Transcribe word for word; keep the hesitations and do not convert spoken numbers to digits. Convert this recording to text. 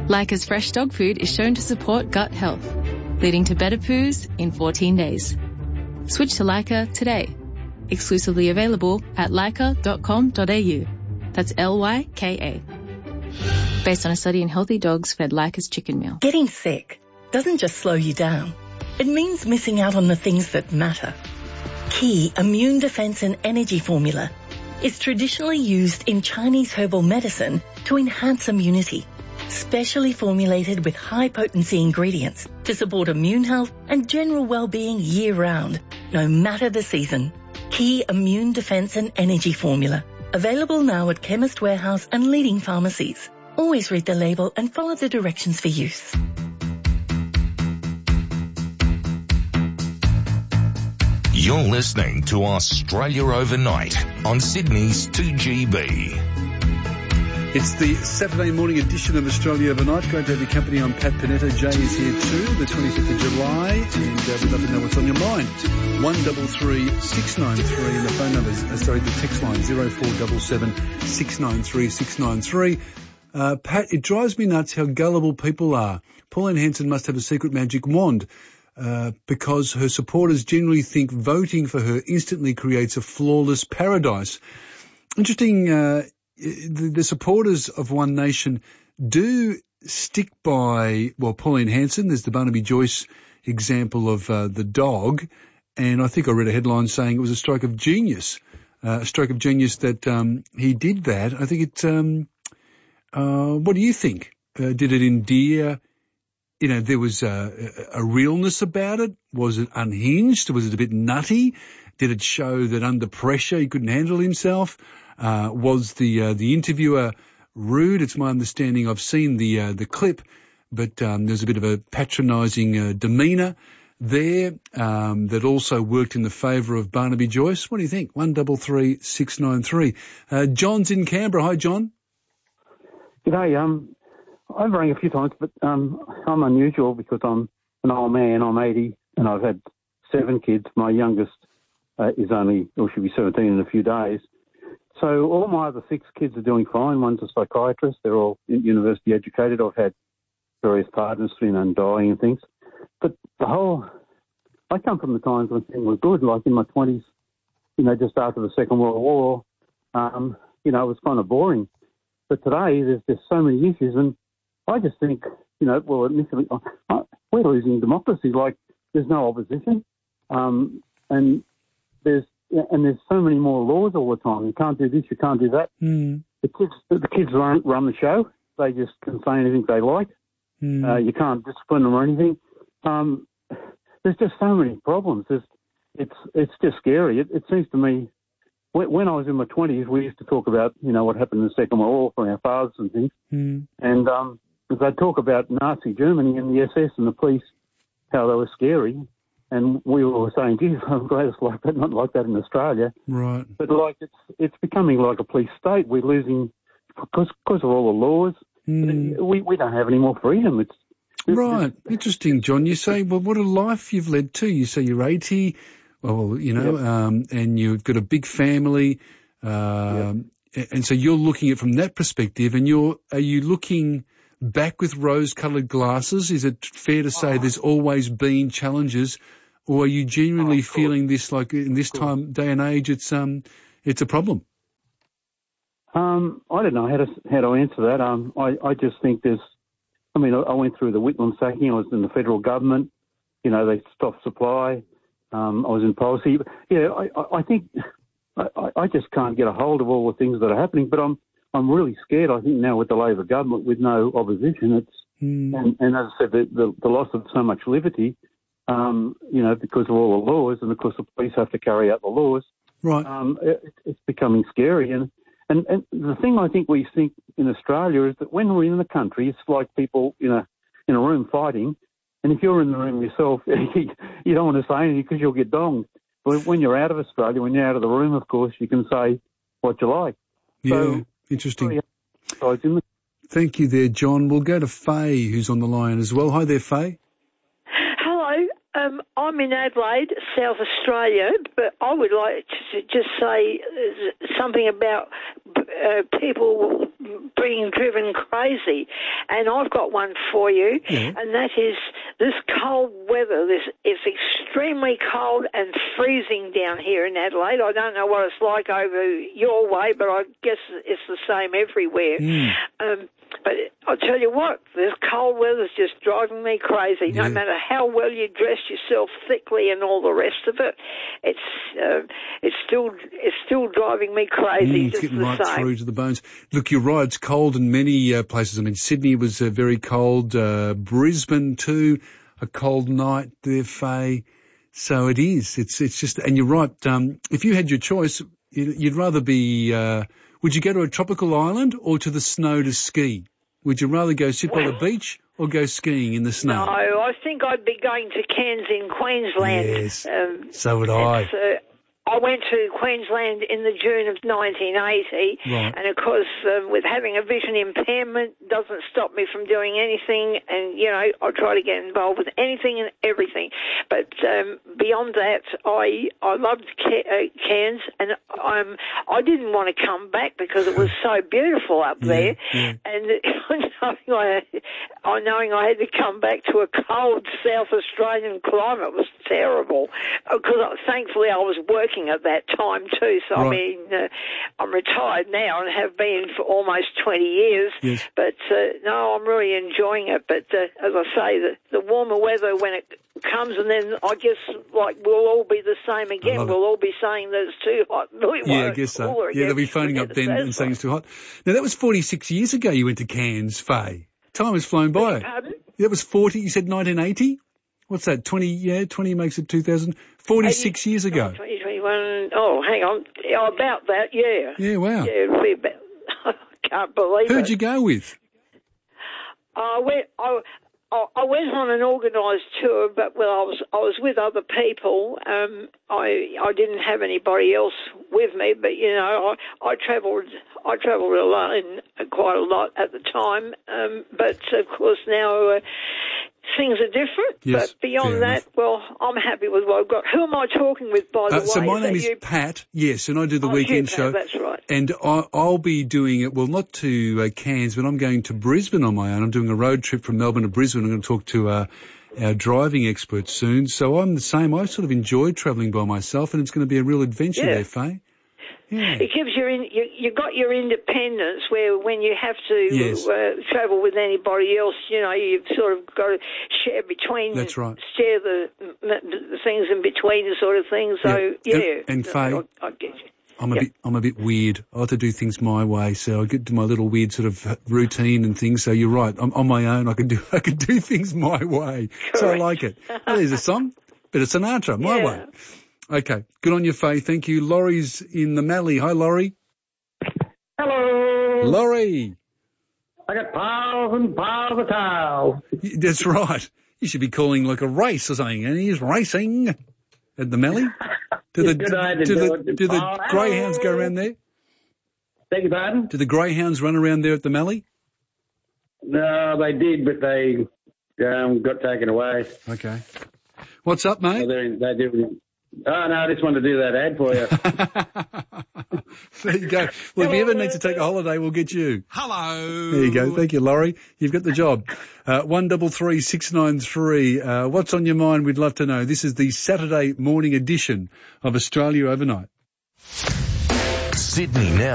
Leica's fresh dog food is shown to support gut health, leading to better poos in fourteen days. Switch to Leica today. Exclusively available at leica dot com dot a u. That's L Y K A. Based on a study in healthy dogs fed Leica's chicken meal. Getting sick doesn't just slow you down. It means missing out on the things that matter. Key Immune Defense and Energy Formula is traditionally used in Chinese herbal medicine to enhance immunity. Specially formulated with high-potency ingredients to support immune health and general well-being year-round, no matter the season. Key Immune Defense and Energy Formula. Available now at Chemist Warehouse and leading pharmacies. Always read the label and follow the directions for use. You're listening to Australia Overnight on Sydney's two G B. It's the Saturday morning edition of Australia Overnight. Great to have your company. I'm Pat Panetta. Jay is here too, the twenty-fifth of July, and uh, we'd love to know what's on your mind. one double three six nine three, and the phone number is, uh, sorry, the text line zero four seven seven six nine three six nine three. Uh, Pat, it drives me nuts how gullible people are. Pauline Hanson must have a secret magic wand uh, because her supporters generally think voting for her instantly creates a flawless paradise. Interesting. Uh, The, the supporters of One Nation do stick by, well, Pauline Hanson. There's the Barnaby Joyce example of uh, the dog, and I think I read a headline saying it was a stroke of genius, uh, a stroke of genius that um, he did that. I think it, um, uh, what do you think? Uh, did it endear, you know, there was a, a realness about it? Was it unhinged? Was it a bit nutty? Did it show that under pressure he couldn't handle himself? Uh, was the uh, the interviewer rude? It's my understanding. I've seen the uh, the clip, but um, there's a bit of a patronising uh, demeanour there um, that also worked in the favour of Barnaby Joyce. What do you think? One double three six nine three. Uh, John's in Canberra. Hi, John. G'day. Um, I've rang a few times, but um, I'm unusual because I'm an old man. I'm eighty, and I've had seven kids. My youngest uh, is only, or she'll be seventeen in a few days. So all my other six kids are doing fine. One's a psychiatrist. They're all university educated. I've had various partners, you know, and dying and things. But the whole, I come from the times when things were good, like in my twenties, you know, just after the Second World War. Um, you know, it was kind of boring. But today there's there's so many issues, and I just think, you know, well, initially uh, we're losing democracy. Like there's no opposition, um, and there's. And there's so many more laws all the time. You can't do this, you can't do that. Mm. The kids, the kids run, run the show. They just can say anything they like. Mm. Uh, you can't discipline them or anything. Um, there's just so many problems. There's, it's it's just scary. It, it seems to me, when, when I was in my twenties, we used to talk about, you know, what happened in the Second World War from our fathers and things. Mm. And um, they'd talk about Nazi Germany and the S S and the police, how they were scary. And we were saying, geez, I'm glad it's like that, not like that in Australia. Right. But like it's it's becoming like a police state. We're losing because because of all the laws. Mm. We we don't have any more freedom. It's, it's right. It's, Interesting, John. You say, well, what a life you've led too. You say you're eighty, well, you know, yep. um, and you've got a big family, um, yep. and so you're looking at it from that perspective. And you're are you looking back with rose-coloured glasses? Is it fair to say oh. there's always been challenges, or are you genuinely oh, feeling this like in this time, day and age, it's um, it's a problem? Um, I don't know how to how to answer that. Um, I, I just think there's. I mean, I, I went through the Whitlam sacking. I was in the federal government. You know, they stopped supply. Um, I was in policy. Yeah, I, I, I think I, I just can't get a hold of all the things that are happening. But I'm. I'm really scared, I think, now with the Labor government, with no opposition. It's mm. and, and as I said, the, the, the loss of so much liberty, um, you know, because of all the laws, and of course the police have to carry out the laws. Right. Um, it, it's becoming scary. And, and, and the thing I think we think in Australia is that when we're in the country, it's like people in a, in a room fighting. And if you're in the room yourself, you don't want to say anything because you'll get donged. But when you're out of Australia, when you're out of the room, of course, you can say what you like. Yeah. So, Interesting. Thank you there, John. We'll go to Faye, who's on the line as well. Hi there, Faye. Hello. Um, I'm in Adelaide, South Australia, but I would like to just say something about uh, people being driven crazy. And I've got one for you, Yeah. and that is this cold weather. This It's extremely cold and freezing down here in Adelaide. I don't know what it's like over your way, but I guess it's the same everywhere. Mm. Um, but I'll tell you what, this cold weather's just driving me crazy. Yeah. No matter how well you dress yourself thickly and all the rest of it, it's uh, it's still it's still driving me crazy. Mm, it's just getting the right same. through to the bones. Look, you're right. It's cold in many uh, places. I mean, Sydney was uh, very cold. Uh, Brisbane too, a cold night there, Faye. So it is. It's it's just, and you're right. Um, if you had your choice, you'd, you'd rather be. Uh, would you go to a tropical island or to the snow to ski? Would you rather go sit by the beach or go skiing in the snow? No, I think I'd be going to Cairns in Queensland. Yes, Um, so would I. it's, uh, I went to Queensland in the June of nineteen eighty, Right. and of course, um, with having a vision impairment, doesn't stop me from doing anything. And you know, I try to get involved with anything and everything. But um, beyond that, I I loved Ca- uh, Cairns, and um, I didn't want to come back because it was so beautiful up Yeah, there. yeah. And knowing I, I knowing I had to come back to a cold South Australian climate was terrible. Because thankfully I was working at that time too. So Right. I mean, uh, I'm retired now and have been for almost twenty years. Yes. But uh, no, I'm really enjoying it. But uh, as I say, the, the warmer weather when it comes, and then I guess like we'll all be the same again. love it. We'll all be saying that it's too hot. We Yeah, I won't. guess so. Cooler Yeah, they'll be again. phoning up then and That's saying it's too hot. Now, that was forty-six years ago you went to Cairns, Faye. Time has flown by. Pardon? That was forty, you said nineteen eighty? What's that, twenty, yeah, twenty makes it two thousand. forty-six years ago. twenty twenty-one. Oh, hang on. Oh, about that, yeah. Yeah, wow. Yeah, it'll be about, I can't believe Who'd it. you go with? I went, I, I I went on an organised tour, but well, I was I was with other people. Um, I I didn't have anybody else with me, but you know, I I travelled I travelled alone quite a lot at the time. Um, but of course now. Uh, Things are different, Yes, but beyond fair that, enough. well, I'm happy with what I've got. Who am I talking with, by the Uh, way? so my Is name that is you? Pat, yes, and I do the Oh, weekend you, show. Pat, that's right. And I, I'll be doing it, well, not to uh, Cairns, but I'm going to Brisbane on my own. I'm doing a road trip from Melbourne to Brisbane. I'm going to talk to uh, our driving expert soon. So I'm the same. I sort of enjoy travelling by myself, and it's going to be a real adventure Yeah. there, Faye. Yeah. It gives you, in, you, you got your independence where when you have to Yes. uh, travel with anybody else, you know, you've sort of got to share between, That's right. share the, the things in between sort of thing. So, Yeah. yeah. And- and Faye, I, I get you. I'm a Yep. bit, I'm a bit weird. I like to do things my way, so I get to my little weird sort of routine and things. So you're right. I'm on my own. I can do, I can do things my way. So I Correct. like it. Oh, there's a song, bit of Sinatra, my Yeah. way. Okay. Good on you, Faye. Thank you. Laurie's in the Mallee. Hi, Laurie. Hello. Laurie. I got piles and piles of towels. Y- That's right. You should be calling like a race or something. And he's racing at the Mallee. Do the, Good idea, do the, George. do the Oh, greyhounds go around there? Beg your pardon? Do the greyhounds run around there at the Mallee? No, they did, but they um, got taken away. Okay. What's up, So mate? they're in, they do. Oh no, I just wanted to do that ad for you. There you go. Well, if you ever need to take a holiday, we'll get you. Hello. There you go. Thank you, Laurie. You've got the job. Uh, one double three six nine three. Uh, what's on your mind? We'd love to know. This is the Saturday morning edition of Australia Overnight. Sydney now.